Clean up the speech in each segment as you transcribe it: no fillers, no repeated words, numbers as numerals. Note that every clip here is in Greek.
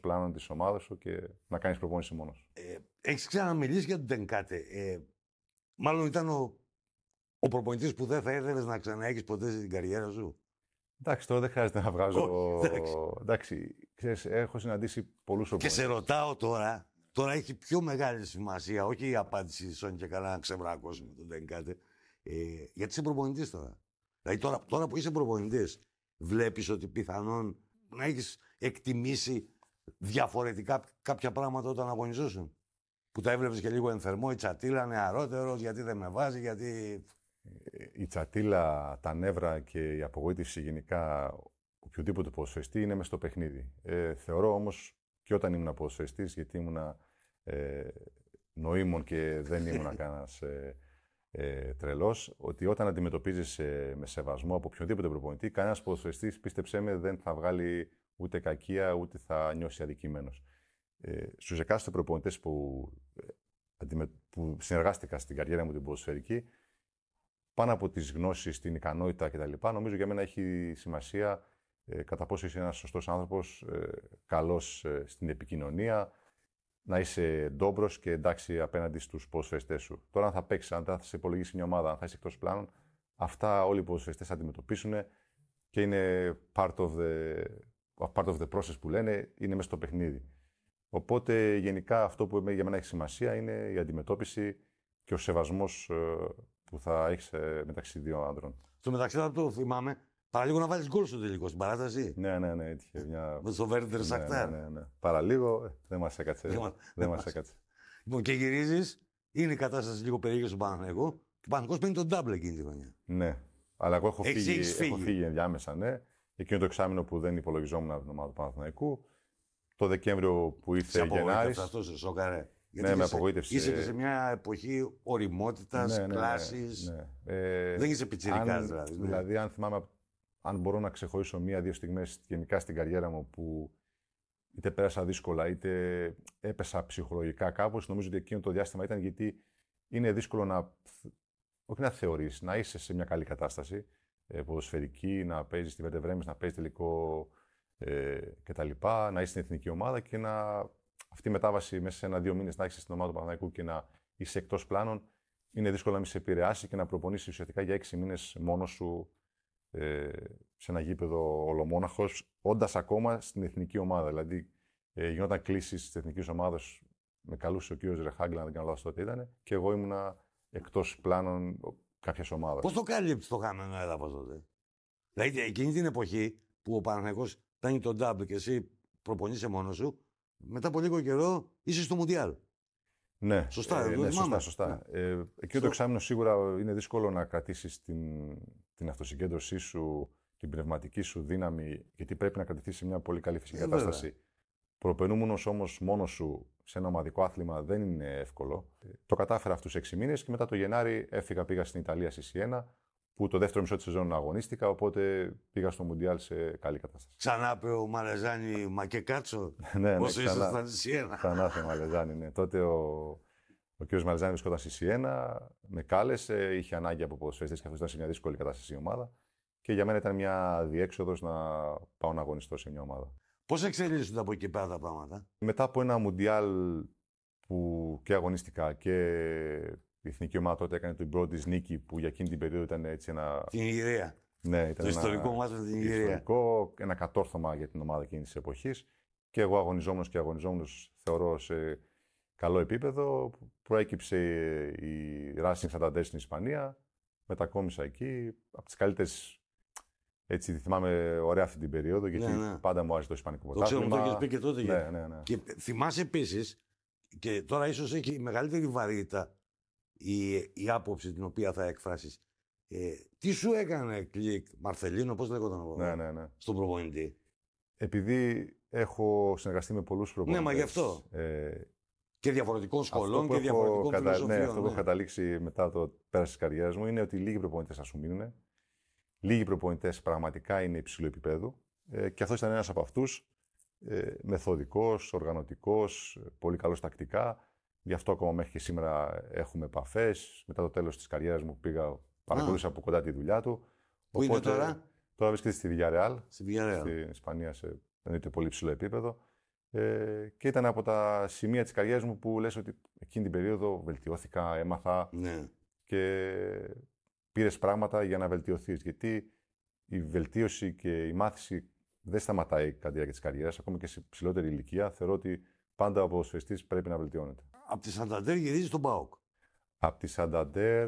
πλάνο της ομάδας σου και να κάνεις προπόνηση μόνος. Έχεις ξαναμιλήσει για τον Τενκάτε. Μάλλον ήταν ο προπονητής που δεν θα ήθελες να ξαναέχεις ποτέ στην καριέρα σου. Εντάξει, τώρα δεν χρειάζεται να βγάζω. Εντάξει, ξέρεις, έχω συναντήσει πολλούς προπονητές. Και σε ρωτάω τώρα έχει πιο μεγάλη σημασία, όχι η απάντηση της Σόνη και καλά να ξεβρακώσουμε τον Τενκάτε. Γιατί είσαι προπονητής τώρα. Δηλαδή τώρα που είσαι προπονητής, βλέπεις ότι πιθανόν να έχεις εκτιμήσει διαφορετικά κάποια πράγματα όταν αγωνιζόσουν. Που τα έβλεπες και λίγο εν θερμό, η Τσατίλα νεαρότερος, γιατί δεν με βάζει, γιατί... Η Τσατίλα, τα νεύρα και η απογοήτευση γενικά οποιοδήποτε ποδοσφαιριστή είναι μες στο παιχνίδι. Θεωρώ όμως και όταν ήμουν ποδοσφαιριστής, γιατί ήμουνα νοήμων και δεν ήμουνα κανένας τρελός, ότι όταν αντιμετωπίζεις με σεβασμό από οποιονδήποτε προπονητή, κανένας ποδοσφαιριστής, πίστεψέ με, δεν θα βγάλει ούτε κακία, ούτε θα νιώσει αδικημένος. Στους εκάστοτε προπονητές που συνεργάστηκα στην καριέρα μου την ποδοσφαιρική, πάνω από τις γνώσεις, την ικανότητα κτλ., νομίζω για μένα έχει σημασία κατά πόσο είσαι ένας σωστός άνθρωπος, καλός στην επικοινωνία, να είσαι ντόμπρος και εντάξει απέναντι στους ποδοσφαιριστές σου. Τώρα, αν θα παίξεις, αν θα σε υπολογίσει μια ομάδα, αν θα είσαι εκτός πλάνων, αυτά όλοι οι ποδοσφαιριστές θα αντιμετωπίσουν και είναι part of the process που λένε, είναι μέσα στο παιχνίδι. Οπότε, γενικά, αυτό που για μένα έχει σημασία είναι η αντιμετώπιση και ο σεβασμός που θα έχεις μεταξύ δύο άνδρων. Στο μεταξύ, θα το θυμάμαι, παραλίγο να βάλεις γκολ στο τελικό, στην παράταση. Ναι, έτυχε μια... Με το Βέρντερ Σακτάρ. Ναι. Παραλίγο, δεν μας έκατσε. Δεν μας έκατσε. Λοιπόν, και γυρίζεις, είναι η κατάσταση λίγο περίεργη στον Παναθηναϊκό. Και ο Παναθηναϊκός παίρνει τον double εκείνη τη χρονιά. Ναι, αλλά εγώ έχω φύγει ενδιάμεσα, ναι. Εκείνο το εξάμηνο που δεν υπολογιζόμουν από την ομάδα του Παναθηναϊκού. Το Δεκέμβριο που ήρθε Γενάρης. Αυτό σε σοκαρέ. Ναι, με απογοήτευσε. Είσαι και σε μια εποχή ωριμότητας, κλάσης. Ναι. Δεν είσαι πιτσιρικάς δηλαδή. Ναι. Δηλαδή, αν θυμάμαι, αν μπορώ να ξεχωρίσω μία-δύο στιγμές γενικά στην καριέρα μου που είτε πέρασα δύσκολα, είτε έπεσα ψυχολογικά κάπως, νομίζω ότι εκείνο το διάστημα ήταν γιατί είναι δύσκολο όχι να θεωρείς, να είσαι σε μια καλή κατάσταση ποδοσφαιρική, να παίζεις στη Βέρντερ Βρέμις, να παίζεις τελικό κτλ. Να είσαι στην εθνική ομάδα και αυτή η μετάβαση μέσα σε 1-2 μήνες να έχεις στην ομάδα του Παναθηναϊκού και να είσαι εκτός πλάνων, είναι δύσκολο να μην σε επηρεάσει και να προπονήσεις ουσιαστικά για 6 μήνες μόνος σου σε ένα γήπεδο ολομόναχος, όντας ακόμα στην εθνική ομάδα. Δηλαδή, γινόταν κλήσεις της εθνικής ομάδας, με καλούσε ο κύριος Ρεχάγκλα, αν δεν κάνω λάθος τότε ήταν, και εγώ ήμουνα εκτός πλάνων κάποιας ομάδας. Πώς το κάλυψες το χαμένο έδαφος τότε? Δηλαδή, εκείνη την εποχή που ο Παναθηναϊκός παίρνει τον double και εσύ προπονείσαι μόνος σου, μετά από λίγο καιρό είσαι στο Μουντιάλ. Ναι, Σωστά. σωστά. Εκείνο το εξάμηνο σίγουρα είναι δύσκολο να κρατήσεις την αυτοσυγκέντρωσή σου, την πνευματική σου δύναμη, γιατί πρέπει να κρατηθείς σε μια πολύ καλή φυσική κατάσταση. Προπενούμενος όμως μόνος σου σε ένα ομαδικό άθλημα δεν είναι εύκολο. Το κατάφερα αυτούς 6 μήνες και μετά το Γενάρη πήγα στην Ιταλία στη Σιένα, που το δεύτερο μισό της σεζόν αγωνίστηκα, οπότε πήγα στο Μουντιάλ σε καλή κατάσταση. Ξανά είπε ο Μαλεζάνη, μα και κάτσο. Ναι, όσο ήσασταν στη Σιένα. Ξανά είπε ο Μαλεζάνη, ναι. Τότε ο κ. Μαλεζάνη βρισκόταν στη Σιένα, με κάλεσε, είχε ανάγκη από ποδοσφαιριστές και αυτό ήταν σε μια δύσκολη κατάσταση η ομάδα. Και για μένα ήταν μια διέξοδος να πάω να αγωνιστώ σε μια ομάδα. Πώς εξελίσσονται από εκεί πέρα τα πράγματα? Μετά από ένα Μουντιάλ που και αγωνίστηκα και η εθνική ομάδα τότε έκανε την πρώτη της νίκη που για εκείνη την περίοδο ήταν έτσι ένα. Την Ιγυρία. Ναι, ήταν το ιστορικό μάτι με την Ιγυρία. Ιστορικό, ένα κατόρθωμα για την ομάδα εκείνης της εποχής. Και εγώ αγωνιζόμενος θεωρώ σε καλό επίπεδο. Προέκυψε η Racing Santander στην Ισπανία. Μετακόμισα εκεί. Από τις καλύτερες. Έτσι, θυμάμαι ωραία αυτή την περίοδο, γιατί πάντα μου άρεσε το ισπανικό πρωτάθλημα. Το ξέρω, μου το έχεις πει και τότε. Ναι. Και θυμάσαι επίσης, και τώρα ίσως έχει μεγαλύτερη βαρύτητα η άποψη την οποία θα εκφράσεις. Τι σου έκανε κλικ, Μαρθελίνο, πώς λέγονταν εγώ, ναι. στον προπονητή? Επειδή έχω συνεργαστεί με πολλούς προπονητές. Ναι, μα γι' αυτό. Και διαφορετικών σχολών και διαφορετικών φιλοσοφιών. Ναι, αυτό που έχω καταλήξει μετά το πέρας της καριέρας μου είναι ότι λίγοι προπονητές θα σου μείνουν. Λίγοι προπονητές πραγματικά είναι υψηλού επίπεδου. Και αυτός ήταν ένας από αυτούς. Μεθοδικός, οργανωτικός, πολύ καλός τακτικά. Γι' αυτό ακόμα μέχρι και σήμερα έχουμε επαφές. Μετά το τέλος της καριέρας μου παρακολούθησα από κοντά τη δουλειά του. Πού είναι τώρα? Τώρα βρίσκεται στη Villarreal. Στην Ισπανία, σε πολύ υψηλό επίπεδο. Και ήταν από τα σημεία της καριέρας μου που λες ότι εκείνη την περίοδο βελτιώθηκα, έμαθα και πήρες πράγματα για να βελτιωθείς. Γιατί η βελτίωση και η μάθηση δεν σταματάει κατά τη διάρκεια της καριέρας, ακόμα και σε ψηλότερη ηλικία. Θεωρώ ότι πάντα ο ποδοσφαιριστής πρέπει να βελτιώνεται. Από τη Σανταντέρ γυρίζεις στον ΠΑΟΚ. Από τη Σανταντέρ,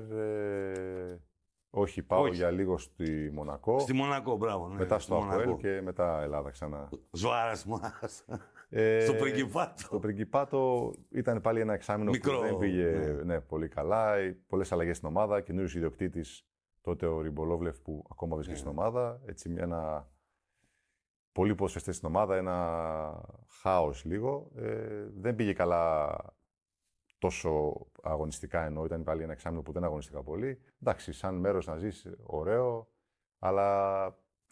όχι, πάω για λίγο στη Μονακό. Στη Μονακό, μπράβο. Ναι, μετά στο ΑΠΟΕΛ και μετά Ελλάδα ξανά. Ζωάρα στο Πριγκιπάτο. Στο Πριγκιπάτο ήταν πάλι ένα εξάμηνο μικρό, που δεν πήγε πολύ καλά. Πολλές αλλαγές στην ομάδα, καινούριος ιδιοκτήτης, τότε ο Ριμπολόβλεφ που ακόμα βρίσκεται στην ομάδα. Έτσι, πολλοί ποδοσφαιριστές στην ομάδα, ένα χάος λίγο. Δεν πήγε καλά τόσο αγωνιστικά, ενώ ήταν πάλι ένα εξάμηνο που δεν αγωνιστικά πολύ. Εντάξει, σαν μέρος να ζεις, ωραίο, αλλά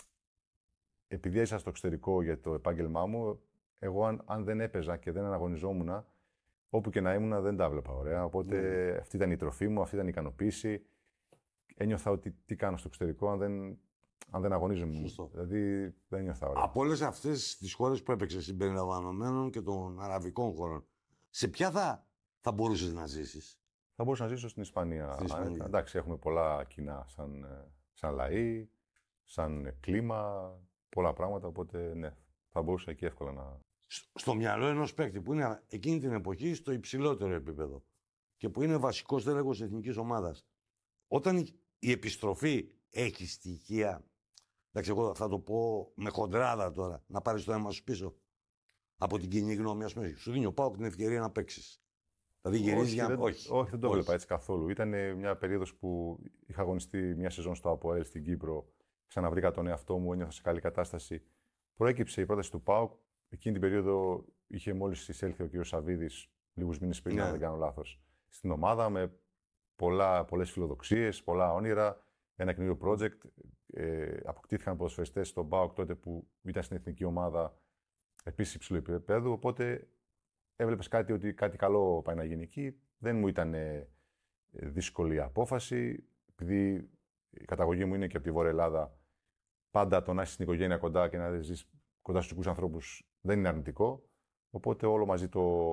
επειδή ήρθα στο εξωτερικό για το επάγγελμά μου, εγώ αν δεν έπαιζα και δεν αναγωνιζόμουν, όπου και να ήμουν δεν τα έβλεπα ωραία. Οπότε αυτή ήταν η τροφή μου, αυτή ήταν η ικανοποίηση. Ένιωθα ότι τι κάνω στο εξωτερικό αν δεν αγωνίζομαι. Σωστό. Δηλαδή δεν νιώθα ωραία. Από όλες αυτές τις χώρες που έπαιξες, συμπεριλαμβανομένων και των αραβικών χώρων, σε ποια θα μπορούσες να ζήσεις? Θα μπορούσα να ζήσω στην Ισπανία. Εντάξει, έχουμε πολλά κοινά σαν λαοί, σαν κλίμα, πολλά πράγματα, οπότε ναι, θα μπορούσα εκεί εύκολα να... Στο μυαλό ενός παίκτη που είναι εκείνη την εποχή στο υψηλότερο επίπεδο και που είναι βασικός τέλεχος εθνικής ομάδας, όταν η επιστροφή έχει στοιχεία, εντάξει, εγώ θα το πω με χοντράδα τώρα, να πάρεις το αίμα σου πίσω από την κοινή γνώμη, ας πούμε, σου δίνει ο ΠΑΟΚ την ευκαιρία να παίξεις. Δηλαδή γυρίζεις για να... Όχι, δεν το έβλεπα έτσι καθόλου. Ήταν μια περίοδος που είχα αγωνιστεί μια σεζόν στο ΑΠΟΕΛ στην Κύπρο, ξαναβρήκα τον εαυτό μου, ένιωθα σε καλή κατάσταση. Προέκυψε η πρόταση του ΠΑΟΚ. Εκείνη την περίοδο είχε μόλις εισέλθει ο κ. Σαββίδης, λίγους μήνες πριν, αν δεν κάνω λάθος, στην ομάδα με πολλές φιλοδοξίες, πολλά όνειρα, ένα καινούριο project. Αποκτήθηκαν ποδοσφαιριστές στον ΠΑΟΚ τότε που ήταν στην εθνική ομάδα επίσης υψηλού επίπεδου. Οπότε έβλεπες ότι κάτι καλό πάει να γίνει εκεί. Δεν μου ήταν δύσκολη η απόφαση, επειδή η καταγωγή μου είναι και από τη Βόρεια Ελλάδα. Πάντα το να είσαι στην οικογένεια κοντά και να ζεις κοντά στους δικούς ανθρώπους δεν είναι αρνητικό. Οπότε όλο μαζί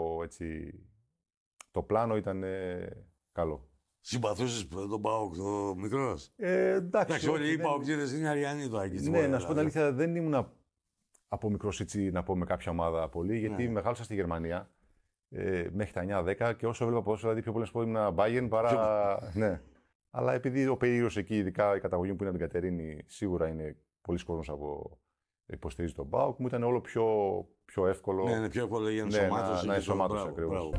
το πλάνο ήταν καλό. Συμπαθούσες τον ΠΑΟΚ το μικρός? Εντάξει, όλοι οι ΠΑΟΚτζίδες είναι αριανοί το Άκη. Ναι, να σου πω την αλήθεια, δεν ήμουν από μικρός έτσι να πω με κάποια ομάδα πολύ, γιατί μεγάλωσα στη Γερμανία μέχρι τα 9-10 και όσο έβλεπα ποδόσφαιρο, δηλαδή πιο πολύ να σου πω ήμουν Bayern παρά. Ναι. Αλλά επειδή ο περίεργος εκεί, ειδικά η καταγωγή μου που είναι από την Κατερίνη, σίγουρα είναι πολλοί κόσμος από υποστηρίζει τον ΠΑΟΚ, μου ήταν όλο πιο εύκολο. Ναι, είναι πιο εύκολο η ενσωμάτωση. Να ενσωμάτωση ακριβώς.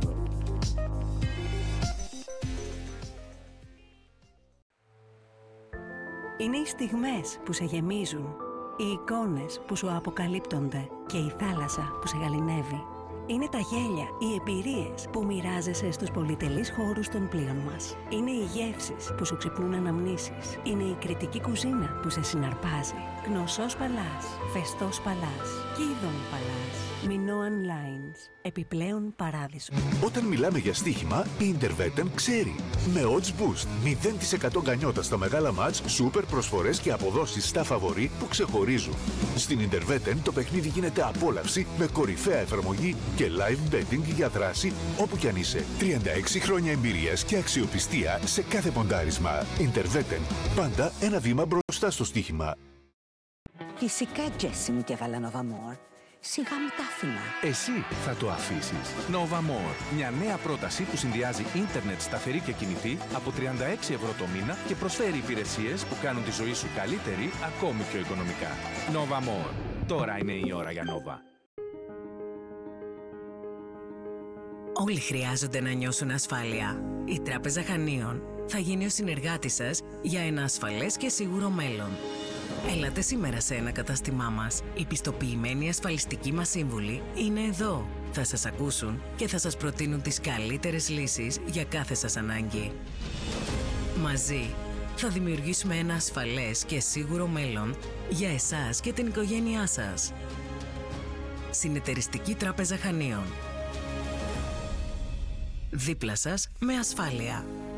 Είναι οι στιγμές που σε γεμίζουν, οι εικόνες που σου αποκαλύπτονται και η θάλασσα που σε γαληνεύει. Είναι τα γέλια, οι εμπειρίες που μοιράζεσαι στους πολυτελείς χώρους των πλοίων μας. Είναι οι γεύσεις που σου ξυπνούν αναμνήσεις. Είναι η κριτική κουζίνα που σε συναρπάζει. Γνωσός Παλάς, Φεστός Παλάς, Κίδων Παλάς, Minoan Lines. Επιπλέον παράδεισο. Όταν μιλάμε για στοίχημα, η Interveten ξέρει. Με odds boost, 0% γκανιότα στα μεγάλα μάτς, σούπερ προσφορές και αποδόσεις στα φαβορί που ξεχωρίζουν. Στην Interveten το παιχνίδι γίνεται απόλαυση με κορυφαία εφαρμογή και live betting για δράση όπου κι αν είσαι. 36 χρόνια εμπειρίας και αξιοπιστία σε κάθε ποντάρισμα. Interveten. Πάντα ένα βήμα μπροστά στο στοίχημα. Φυσικά, Τζέσι μου, και έβαλα Nova More. Σιγά μου τα άφηνα. Εσύ θα το αφήσεις. Nova More. Μια νέα πρόταση που συνδυάζει ίντερνετ σταθερή και κινητή από 36 ευρώ το μήνα και προσφέρει υπηρεσίες που κάνουν τη ζωή σου καλύτερη ακόμη πιο οικονομικά. Nova More. Τώρα είναι η ώρα για Nova. Όλοι χρειάζονται να νιώσουν ασφάλεια. Η Τράπεζα Χανίων θα γίνει ο συνεργάτης σας για ένα ασφαλές και σίγουρο μέλλον. Έλατε σήμερα σε ένα κατάστημά μας. Οι πιστοποιημένοι ασφαλιστικοί μας σύμβουλοι είναι εδώ. Θα σας ακούσουν και θα σας προτείνουν τις καλύτερες λύσεις για κάθε σας ανάγκη. Μαζί θα δημιουργήσουμε ένα ασφαλές και σίγουρο μέλλον για εσάς και την οικογένειά σας. Συνεταιριστική Τράπεζα Χανίων. Δίπλα σας με ασφάλεια.